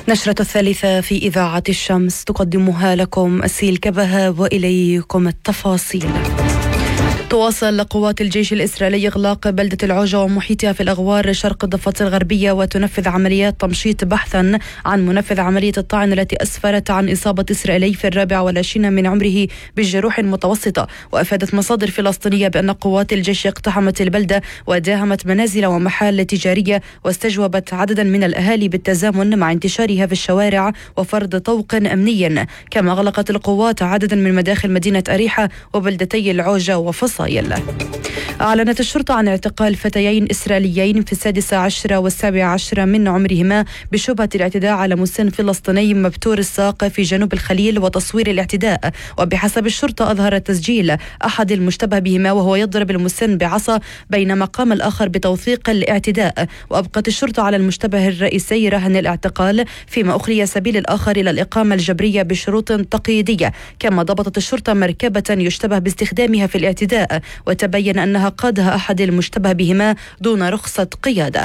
نشرة الثالثة في إذاعة الشمس تقدمها لكم أسيل كبها، وإليكم التفاصيل. تواصل قوات الجيش الإسرائيلي إغلاق بلدة العوجة ومحيطها في الأغوار شرق الضفة الغربية، وتنفذ عمليات تمشيط بحثا عن منفذ عملية الطعن التي أسفرت عن إصابة إسرائيلي في 24 من عمره بجروح متوسطة. وأفادت مصادر فلسطينية بأن قوات الجيش اقتحمت البلدة وداهمت منازل ومحال تجارية، واستجوبت عددا من الأهالي بالتزامن مع انتشارها في الشوارع وفرض طوق أمني. كما أغلقت القوات عددا من مداخل مدينة أريحة وبلدتي العوجة وفصائل. أعلنت الشرطة عن اعتقال فتيين إسرائيليين في 16 و17 من عمرهما بشبهة الاعتداء على مسن فلسطيني مبتور الساق في جنوب الخليل وتصوير الاعتداء. وبحسب الشرطة أظهر تسجيل أحد المشتبه بهما وهو يضرب المسن بعصا، بينما قام الآخر بتوثيق الاعتداء. وأبقت الشرطة على المشتبه الرئيسي رهن الاعتقال، فيما أخلي سبيل الآخر إلى الإقامة الجبرية بشروط تقييدية. كما ضبطت الشرطة مركبة يشتبه باستخدامها في الاعتداء، وتبين أنها قادها أحد المشتبه بهما دون رخصة قيادة.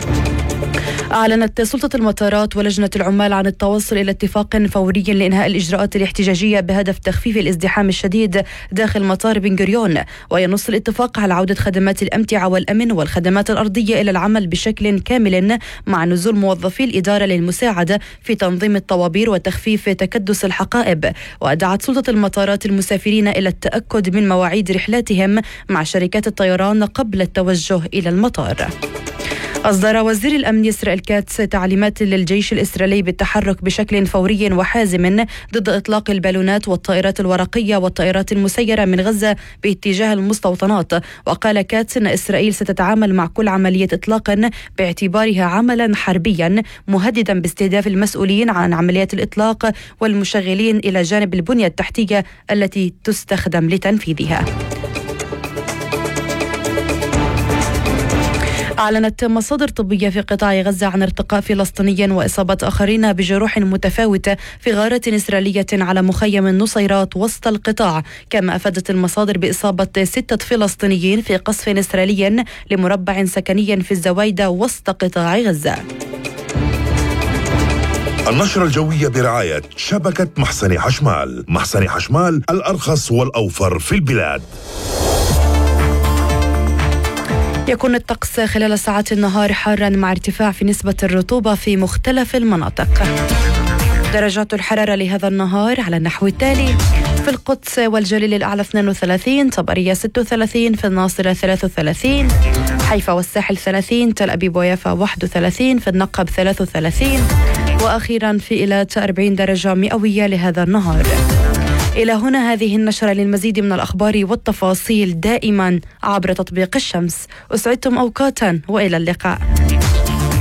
أعلنت سلطة المطارات ولجنة العمال عن التوصل إلى اتفاق فوري لإنهاء الإجراءات الاحتجاجية بهدف تخفيف الازدحام الشديد داخل مطار بن غوريون. وينص الاتفاق على عودة خدمات الأمتعة والأمن والخدمات الأرضية إلى العمل بشكل كامل، مع نزول موظفي الإدارة للمساعدة في تنظيم الطوابير وتخفيف تكدس الحقائب. ودعت سلطة المطارات المسافرين إلى التأكد من مواعيد رحلاتهم مع شركات الطيران قبل التوجه إلى المطار. أصدر وزير الأمن إسرائيل كاتس تعليمات للجيش الإسرائيلي بالتحرك بشكل فوري وحازم ضد إطلاق البالونات والطائرات الورقية والطائرات المسيرة من غزة باتجاه المستوطنات. وقال كاتس أن إسرائيل ستتعامل مع كل عملية إطلاق باعتبارها عملا حربيا، مهددا باستهداف المسؤولين عن عمليات الإطلاق والمشغلين إلى جانب البنية التحتية التي تستخدم لتنفيذها. أعلنت مصادر طبية في قطاع غزة عن ارتقاء فلسطيني وإصابة آخرين بجروح متفاوتة في غارة إسرائيلية على مخيم النصيرات وسط القطاع. كما أفادت المصادر بإصابة 6 فلسطينيين في قصف إسرائيلي لمربع سكني في الزوايدة وسط قطاع غزة. النشرة الجوية برعاية شبكة محسن حشمال. محسن حشمال، الأرخص والأوفر في البلاد. يكون الطقس خلال ساعات النهار حارا مع ارتفاع في نسبة الرطوبة في مختلف المناطق. درجات الحرارة لهذا النهار على النحو التالي: في القدس والجليل الأعلى 32، طبرية 36، في الناصرة 33، حيفا والساحل 30، تل أبيب ويافا 31، في النقب 33، وأخيرا في إيلات 40 درجة مئوية لهذا النهار. إلى هنا هذه النشرة. للمزيد من الأخبار والتفاصيل دائما عبر تطبيق الشمس. أسعدتم أوقاتا وإلى اللقاء.